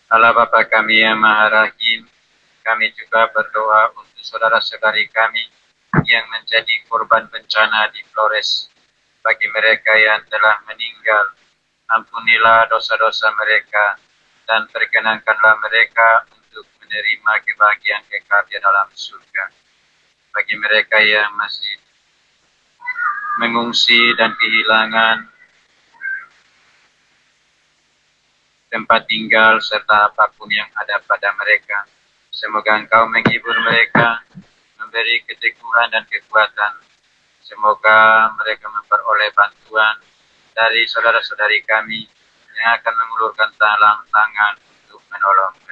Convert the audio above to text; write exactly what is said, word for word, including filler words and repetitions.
Allah Bapa kami yang Maha Rahim, kami juga berdoa untuk saudara-saudari kami yang menjadi korban bencana di Flores. Bagi mereka yang telah meninggal, ampunilah dosa-dosa mereka dan perkenankanlah mereka untuk menerima kebahagiaan kekal di dalam surga. Bagi mereka yang masih mengungsi dan kehilangan tempat tinggal serta apapun yang ada pada mereka, semoga Engkau menghibur mereka, memberi keteguhan dan kekuatan. Semoga mereka memperoleh bantuan dari saudara-saudari kami yang akan mengulurkan tangan untuk menolong.